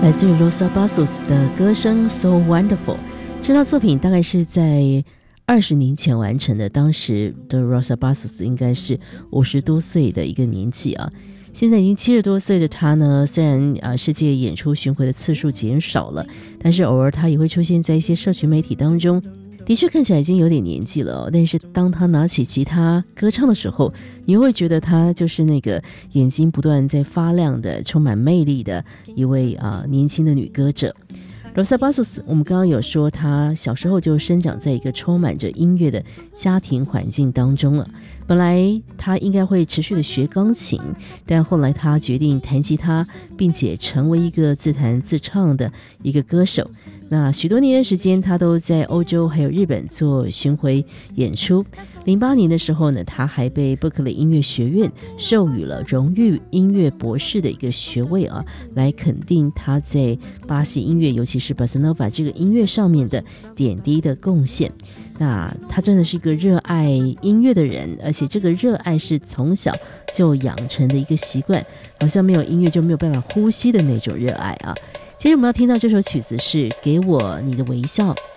来自于 Rosa Bastos 的歌声 So Wonderful。 这套作品大概是在20年前完成的，当时的 Rosa Bastos 应该是50多岁的一个年纪啊。现在已经70多岁的他呢，虽然世界演出巡回的次数减少了，但是偶尔他也会出现在一些社群媒体当中，的确看起来已经有点年纪了但是当他拿起吉他歌唱的时候，你又会觉得他就是那个眼睛不断在发亮的充满魅力的一位年轻的女歌者。Rosa Bastos 我们刚刚有说她小时候就生长在一个充满着音乐的家庭环境当中了。本来她应该会持续的学钢琴，但后来她决定弹吉他，并且成为一个自弹自唱的一个歌手。那许多年的时间她都在欧洲还有日本做巡回演出。08年的时候呢，她还被伯克利音乐学院授予了荣誉音乐博士的一个学位来肯定她在巴西音乐尤其是 Bossa Nova 这个音乐上面的点滴的贡献。那他真的是一个热爱音乐的人，而且这个热爱是从小就养成的一个习惯，好像没有音乐就没有办法呼吸的那种热爱啊。接着我们要听到这首曲子是《给我你的微笑》。